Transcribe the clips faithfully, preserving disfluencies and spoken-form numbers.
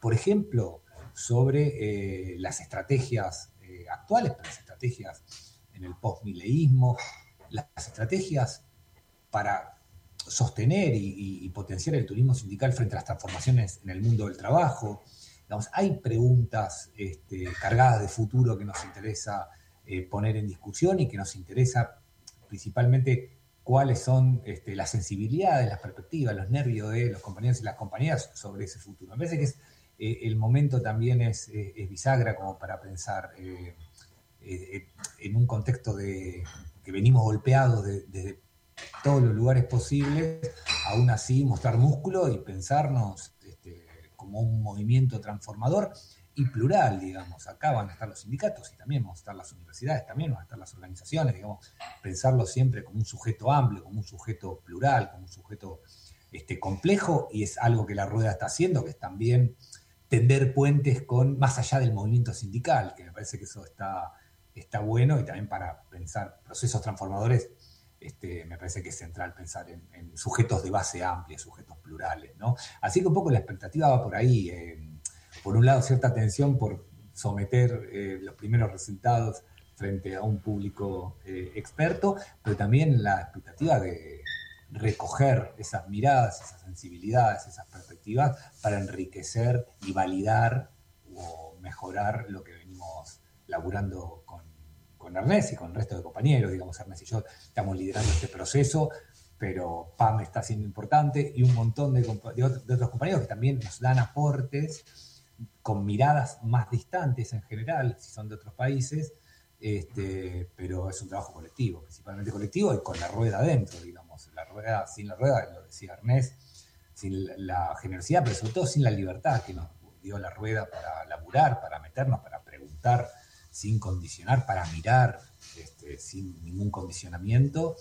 por ejemplo, sobre eh, las estrategias eh, actuales, las estrategias en el postmileísmo, las estrategias para sostener y, y, y potenciar el turismo sindical frente a las transformaciones en el mundo del trabajo. Digamos, hay preguntas este, cargadas de futuro que nos interesa eh, poner en discusión y que nos interesa principalmente cuáles son este, las sensibilidades, las perspectivas, los nervios de los compañeros y las compañeras sobre ese futuro. Me parece que es, eh, el momento también es, es, es bisagra como para pensar eh, eh, en un contexto de que venimos golpeados de, desde todos los lugares posibles, aún así mostrar músculo y pensarnos este, como un movimiento transformador y plural, digamos. Acá van a estar los sindicatos y también van a estar las universidades, también van a estar las organizaciones, digamos, pensarlo siempre como un sujeto amplio, como un sujeto plural, como un sujeto este, complejo, y es algo que la Rueda está haciendo, que es también tender puentes con más allá del movimiento sindical, que me parece que eso está, está bueno, y también para pensar procesos transformadores. Este, me parece que es central pensar en, en sujetos de base amplia, sujetos plurales, ¿no? Así que un poco la expectativa va por ahí. Eh, por un lado, cierta atención por someter eh, los primeros resultados frente a un público eh, experto, pero también la expectativa de recoger esas miradas, esas sensibilidades, esas perspectivas para enriquecer y validar o mejorar lo que venimos laburando con con Ernest y con el resto de compañeros. Digamos, Ernest y yo estamos liderando este proceso, pero P A M está siendo importante y un montón de, de, otros, de otros compañeros que también nos dan aportes con miradas más distantes en general, si son de otros países, este, pero es un trabajo colectivo, principalmente colectivo, y con la Rueda adentro, digamos. La Rueda, sin la Rueda, lo decía Ernest, sin la generosidad, pero sobre todo sin la libertad que nos dio la Rueda para laburar, para meternos, para preguntar, sin condicionar, para mirar, este, sin ningún condicionamiento.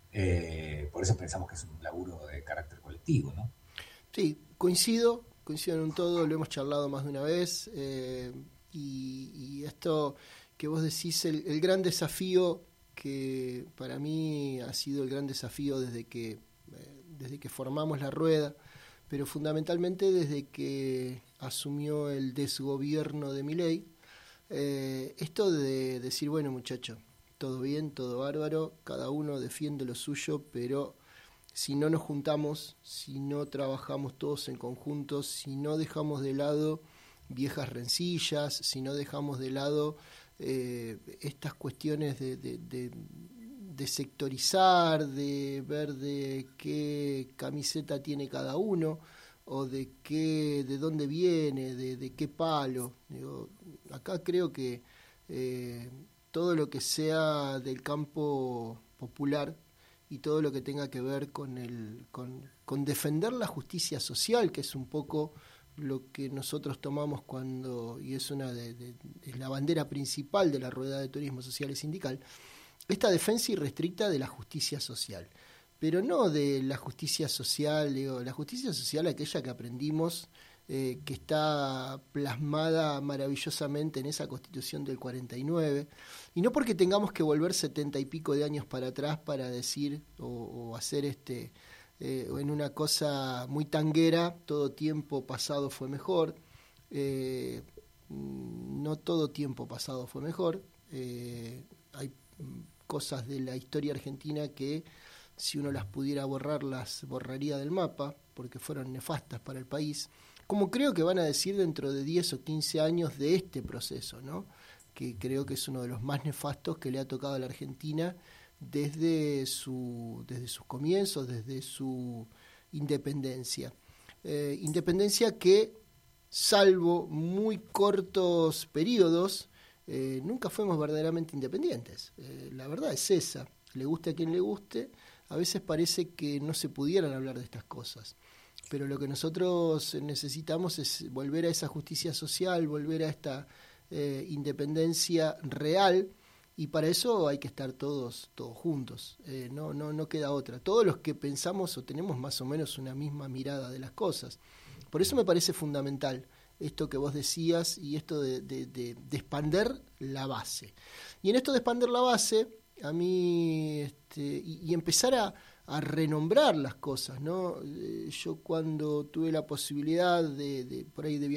Eh, por eso pensamos que es un laburo de carácter colectivo, ¿no? Sí, coincido, coincido en un todo, lo hemos charlado más de una vez, eh, y, y esto que vos decís, el, el gran desafío que para mí ha sido el gran desafío desde que, eh, desde que formamos la Rueda, pero fundamentalmente desde que asumió el desgobierno de Milei. Eh, esto de decir, bueno, muchacho, todo bien, todo bárbaro, cada uno defiende lo suyo, pero si no nos juntamos, si no trabajamos todos en conjunto, si no dejamos de lado viejas rencillas, si no dejamos de lado eh, estas cuestiones de, de, de, de sectorizar, de ver de qué camiseta tiene cada uno, o de qué, de dónde viene, de, de qué palo. Digo, acá creo que eh, todo lo que sea del campo popular y todo lo que tenga que ver con el con, con defender la justicia social, que es un poco lo que nosotros tomamos cuando, y es una de, de, de la bandera principal de la Rueda de Turismo Social y Sindical, esta defensa irrestricta de la justicia social. Pero no de la justicia social, digo, la justicia social aquella que aprendimos, eh, que está plasmada maravillosamente en esa Constitución del cuarenta y nueve, y no porque tengamos que volver setenta y pico de años para atrás para decir o, o hacer este eh, en una cosa muy tanguera, todo tiempo pasado fue mejor. Eh, no todo tiempo pasado fue mejor. Eh, hay cosas de la historia argentina que, si uno las pudiera borrar, las borraría del mapa, porque fueron nefastas para el país, como creo que van a decir dentro de diez o quince años de este proceso, ¿no? Que creo que es uno de los más nefastos que le ha tocado a la Argentina desde, su, desde sus comienzos, desde su independencia. Eh, independencia que, salvo muy cortos periodos, eh, nunca fuimos verdaderamente independientes. Eh, la verdad es esa, le guste a quien le guste. A veces parece que no se pudieran hablar de estas cosas, pero lo que nosotros necesitamos es volver a esa justicia social, volver a esta eh, independencia real, y para eso hay que estar todos todos juntos, eh, no, no, no queda otra. Todos los que pensamos o tenemos más o menos una misma mirada de las cosas. Por eso me parece fundamental esto que vos decías y esto de, de, de, de expander la base. Y en esto de expander la base, a mí este, y, y empezar a, a renombrar las cosas, ¿no? Eh, yo cuando tuve la posibilidad de, de por ahí de